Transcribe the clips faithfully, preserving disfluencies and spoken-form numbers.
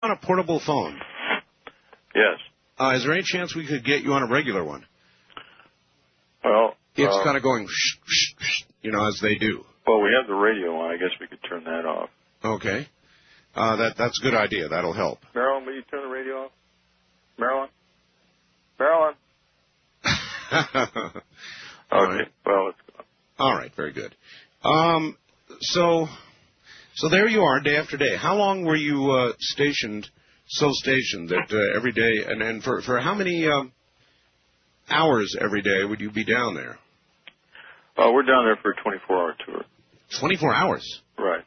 on a portable phone. Yes. Uh, is there any chance we could get you on a regular one? Well, it's uh, kind of going, shh, shh, shh, you know, as they do. Well, we have the radio on. I guess we could turn that off. Okay. Uh, that that's a good idea. That'll help. Marilyn, will you turn the radio off? Marilyn? Marilyn? okay. Right. Well, let's go. All right. Very good. Um, so, so there you are, day after day. How long were you uh, stationed? So stationed that uh, every day, and, and for for how many um, hours every day would you be down there? Uh, we're down there for a twenty-four hour tour. twenty-four hours? Right.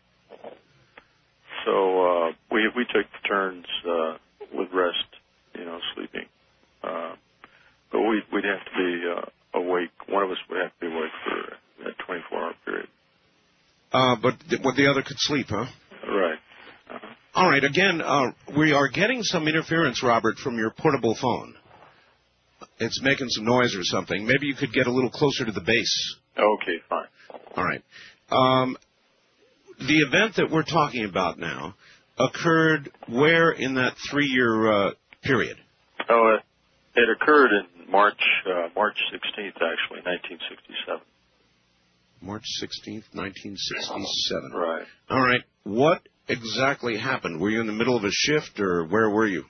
So uh, we we took turns uh, with rest, you know, sleeping. Uh, but we, we'd have to be uh, awake. One of us would have to be awake for that twenty-four hour period. Uh, but th- what the other could sleep, huh? Right. Uh-huh. All right. Again, uh, we are getting some interference, Robert, from your portable phone. It's making some noise or something. Maybe you could get a little closer to the base. Okay, fine. All right. Um, the event that we're talking about now occurred where in that three-year uh, period? Oh, it, it occurred in March, uh, March sixteenth, actually, nineteen sixty-seven. March sixteenth, nineteen sixty-seven. Right. All right. What exactly happened? Were you in the middle of a shift, or where were you?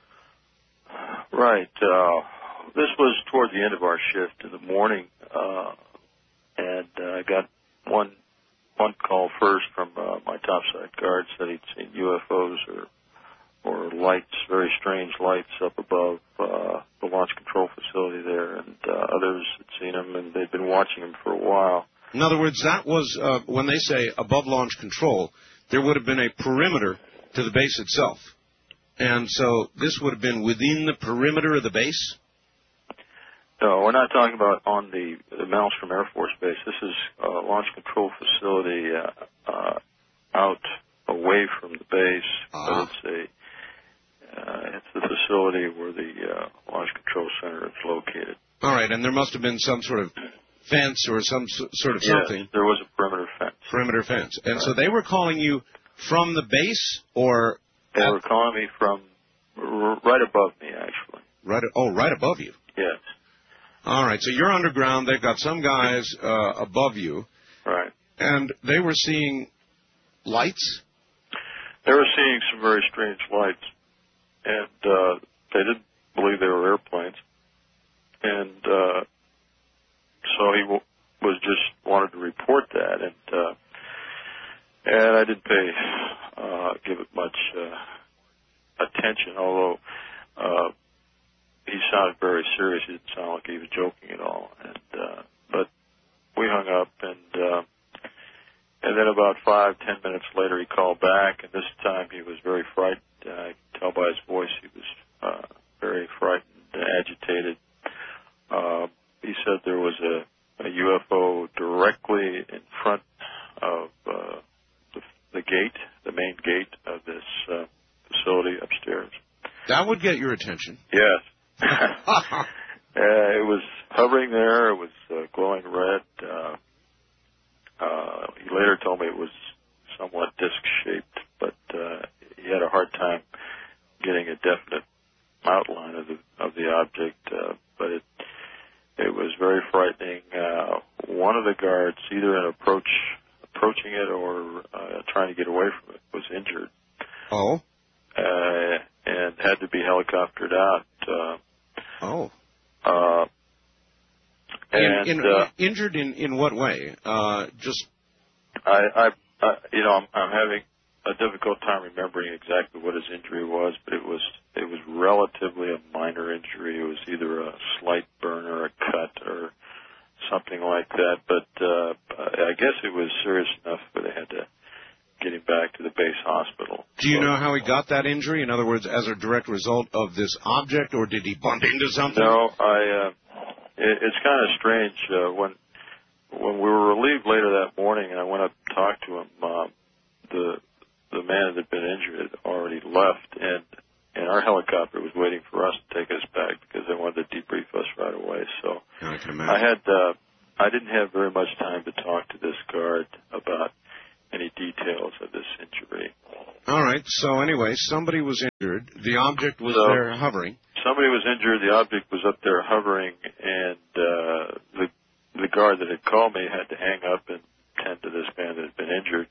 Right. Uh, this was toward the end of our shift in the morning, uh, and uh, I got one one call first from uh, my topside guard, said he'd seen U F Os or or lights, very strange lights up above uh, the launch control facility there, and uh, others had seen them, and they'd been watching them for a while. In other words, that was, uh, when they say above launch control, there would have been a perimeter to the base itself. And so this would have been within the perimeter of the base? No, we're not talking about on the, the Malmstrom Air Force Base. This is a launch control facility uh, uh, out away from the base, uh-huh. but it's a uh, it's the facility where the uh, launch control center is located. All right, and there must have been some sort of fence or some s- sort of yes, something. There was a perimeter fence. Perimeter fence. And right. so they were calling you from the base, or they were calling me from r- right above me, actually. Right. Oh, right above you. Yes. All right. So you're underground. They've got some guys uh, above you. Right. And they were seeing lights? They were seeing some very strange lights. And uh, they didn't believe they were airplanes. And uh, so he w- was just wanted to report that. And uh, and I didn't pay, uh, give it much uh, attention, although uh, he sounded very serious. He didn't sound like he was joking at all. And uh, but we hung up, and uh, and then about five, ten minutes later, he called back, and this time he was very frightened. Uh, I could tell by his voice he was uh, very frightened, agitated. Uh, he said there was a, a U F O directly in front of uh, the, the gate, the main gate of this uh, facility upstairs. That would get your attention. Yes. uh, it was hovering there. It was uh, glowing red. Uh, uh, he later told me it was somewhat disc-shaped, but uh, he had a hard time getting a definite outline of the of the object. Uh, but it it was very frightening. Uh, one of the guards, either in approach approaching it or uh, trying to get away from it, was injured. Oh. Uh, and had to be helicoptered out. Uh, oh. Uh, and, in, in, uh, injured in, in what way? Uh, just. I, I, I, you know, I'm, I'm having a difficult time remembering exactly what his injury was, but it was it was relatively a minor injury. It was either a slight burn or a cut or something like that. But uh, I guess it was serious enough where they had to get him back to the base hospital. Do you so, know how he got that injury? In other words, as a direct result of this object, or did he bump into something? No, I. Uh, it, it's kind of strange. Uh, when when we were relieved later that morning, and I went up and talked to him, uh, the the man that had been injured had already left, and and our helicopter was waiting for us to take us back because they wanted to debrief us right away. So I can imagine. I had uh, I didn't have very much time to talk to this guard about any details of this injury. All right. right. So anyway, somebody was injured. The object was so there hovering. Somebody was injured. The object was up there hovering, and uh, the the guard that had called me had to hang up and tend to this man that had been injured.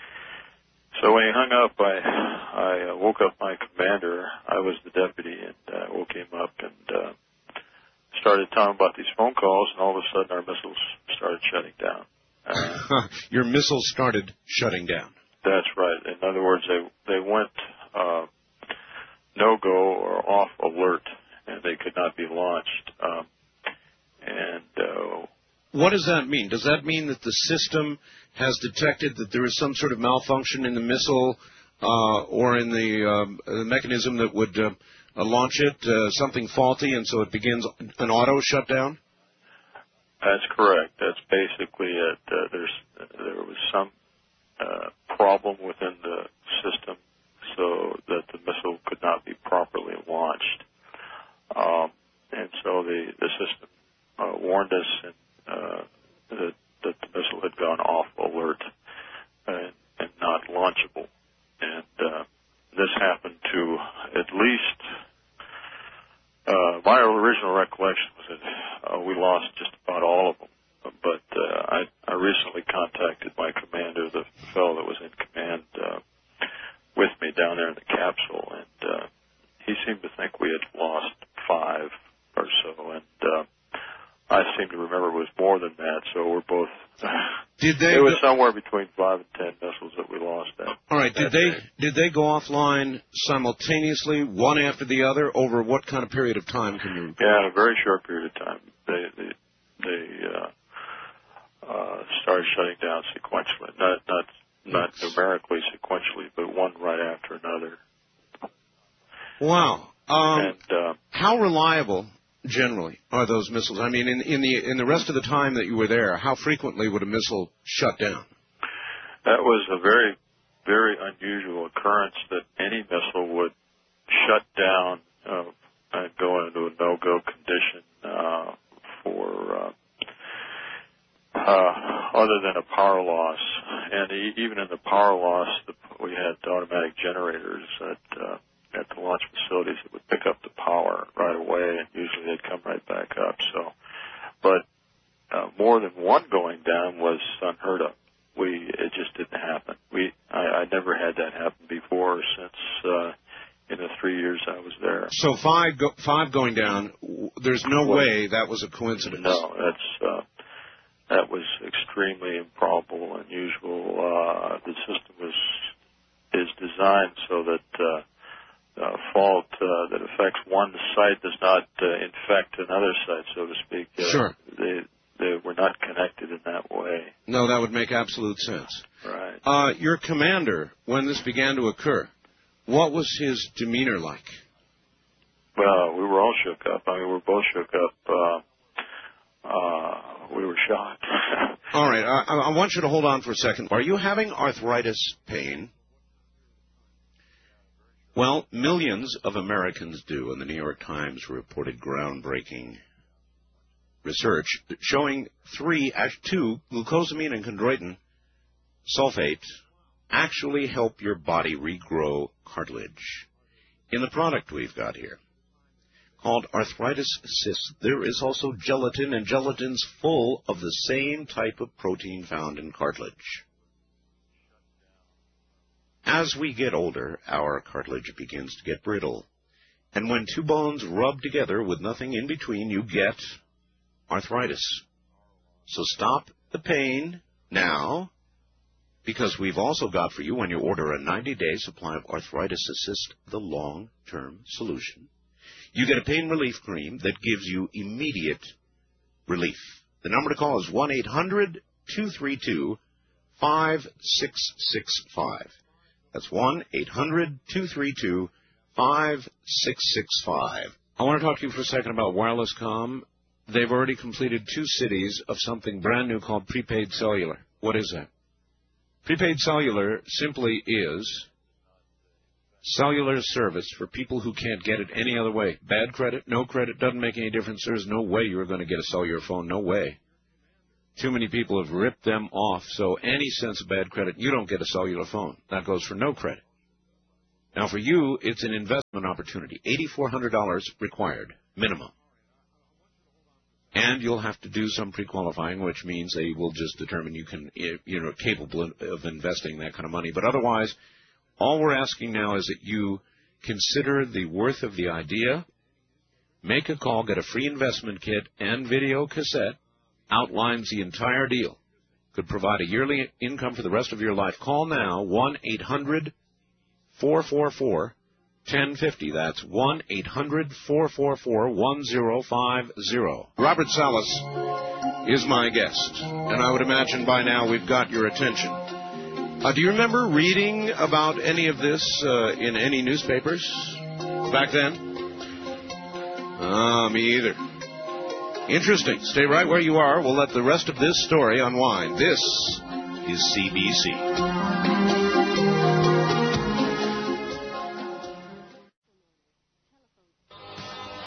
So when he hung up, I I woke up my commander. I was the deputy, and I uh, woke him up and uh, started telling him about these phone calls, and all of a sudden our missiles started shutting down. Uh, Your missiles started shutting down. That's right. In other words, they they went uh, no-go or off alert, and they could not be launched. Um, and uh, what does that mean? Does that mean that the system has detected that there is some sort of malfunction in the missile uh, or in the, um, the mechanism that would uh, uh, launch it, uh, something faulty, and so it begins an auto shutdown? That's correct. That's basically it. Uh, there's there was some uh, problem within the system, so that the missile could not be properly launched, um, and so the the system uh, warned us and, uh, that that the missile had gone off alert and, and not launchable, and uh, this happened to at least. Uh, my original recollection was that uh, we lost just about all of them, but uh, I, I recently contacted my commander, the fellow that was in command uh, with me down there in the capsule, and uh, he seemed to think we had lost five or so, and uh, I seem to remember it was more than that, so we're both... Did they? It was somewhere between five and ten missiles that we lost. That, all right. Did they? Day. Did they go offline simultaneously, one after the other, over what kind of period of time? Can you? Yeah, a very short period of time. They they, they uh, uh, started shutting down sequentially, not not not numerically sequentially, but one right after another. Wow. Um, and uh, how reliable? Generally, are those missiles? I mean, in, in the in the rest of the time that you were there, how frequently would a missile shut down? That was a very, very unusual occurrence that any missile would shut down uh, and go into a no-go condition uh, for uh, uh, other than a power loss. And e- even in the power loss, the, we had automatic generators that. Uh, at the launch facilities that would pick up the power right away, and usually they'd come right back up. So, but uh, more than one going down was unheard of. We it just didn't happen. We I, I never had that happen before since uh, in the three years I was there. So five go, five going down. There's no well, way that was a coincidence. No, that's uh, that was extremely improbable, unusual. Uh, the system was is designed so that. Uh, Uh, fault uh, that affects one site does not uh, infect another site, so to speak. Uh, sure. They, they were not connected in that way. No, that would make absolute sense. Right. Uh, your commander, when this began to occur, what was his demeanor like? Well, we were all shook up. I mean, we were both shook up. Uh, uh, we were shocked. All right. I, I want you to hold on for a second. Are you having arthritis pain? Well, millions of Americans do, and the New York Times reported groundbreaking research showing three, two, glucosamine and chondroitin sulfate actually help your body regrow cartilage. In the product we've got here, called Arthritis Assist, there is also gelatin, and gelatin's full of the same type of protein found in cartilage. As we get older, our cartilage begins to get brittle. And when two bones rub together with nothing in between, you get arthritis. So stop the pain now, because we've also got for you, when you order a ninety-day supply of Arthritis Assist, the long-term solution, you get a pain relief cream that gives you immediate relief. The number to call is one eight hundred two three two five six six five. That's one eight hundred two three two five six six five. I want to talk to you for a second about wireless comm. They've already completed two cities of something brand new called prepaid cellular. What is that? Prepaid cellular simply is cellular service for people who can't get it any other way. Bad credit, no credit, doesn't make any difference. There's no way you're going to get a cellular phone. No way. Too many people have ripped them off, so any sense of bad credit, you don't get a cellular phone. That goes for no credit. Now, for you, it's an investment opportunity. eight thousand four hundred dollars required, minimum. And you'll have to do some pre-qualifying, which means they will just determine you can, you know, capable of investing that kind of money. But otherwise, all we're asking now is that you consider the worth of the idea, make a call, get a free investment kit and video cassette, outlines the entire deal. Could provide a yearly income for the rest of your life. Call now, one eight hundred four four four one zero five zero. That's one eight hundred four four four one zero five zero. Robert Salas is my guest, and I would imagine by now we've got your attention. Uh, do you remember reading about any of this uh, in any newspapers back then? Ah, uh, me either. Interesting. Stay right where you are. We'll let the rest of this story unwind. This is C B C.